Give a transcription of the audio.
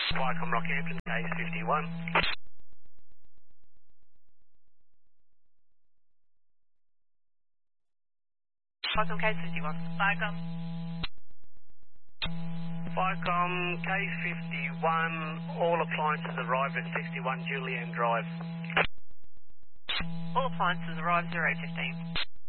Viacom Rockhampton, case 51. Viacom case 51. Viacom. Viacom, case 51, all appliances arrive at 61 Julian Drive. All appliances arrive 015.